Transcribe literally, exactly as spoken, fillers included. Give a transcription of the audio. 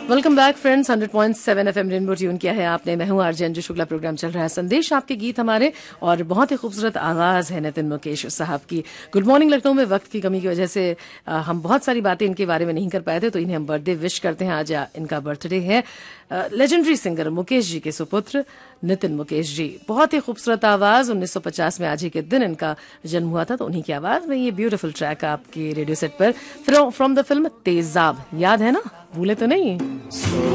Welcome back friends, hundred point seven FM rainbow tune किया है आपने। मैं हूं आरजे अंजू शुक्ला। प्रोग्राम चल रहा है संदेश आपके गीत हमारे, और बहुत ही खूबसूरत आवाज है नितिन मुकेश साहब की। गुड मॉर्निंग लखनऊ में वक्त की कमी की वजह से आ, हम बहुत सारी बातें इनके बारे में नहीं कर पाए थे, तो इन्हें हम बर्थडे विश करते हैं। आज इनका बर्थडे है। लेजेंडरी सिंगर मुकेश जी के सुपुत्र नितिन मुकेश जी। बहुत ही खूबसूरत आवाज। उन्नीस सौ पचास में आज ही के दिन इनका जन्म हुआ था, तो उन्हीं की आवाज में ये ब्यूटीफुल ट्रैक आपके रेडियो सेट पर फ्रॉम द फिल्म तेजाब। याद है ना? भूले तो नहीं?